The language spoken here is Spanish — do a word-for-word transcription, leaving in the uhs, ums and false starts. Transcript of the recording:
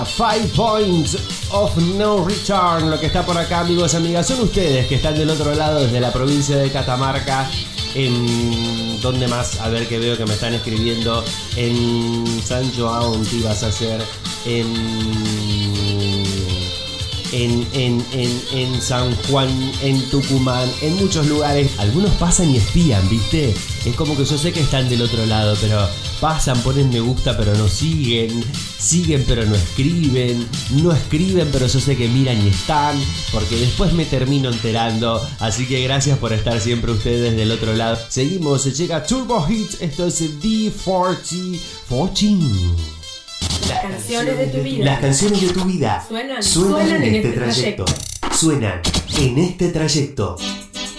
Five Points of No Return. Lo que está por acá, amigos, amigas, son ustedes que están del otro lado desde la provincia de Catamarca. En ¿dónde más? A ver, que veo que me están escribiendo. En San João te ibas a hacer. En En, en, en, en San Juan, en Tucumán, en muchos lugares. Algunos pasan y espían, ¿viste? Es como que yo sé que están del otro lado, pero pasan, ponen me gusta, pero no siguen. Siguen, pero no escriben. No escriben, pero yo sé que miran y están, porque después me termino enterando. Así que gracias por estar siempre ustedes del otro lado. Seguimos, se llega Turbo Hits. Esto es D cuarenta catorce. Las canciones de tu vida. Las canciones de tu vida suenan, suenan, suenan en, en este este trayecto. trayecto. Suenan en este trayecto.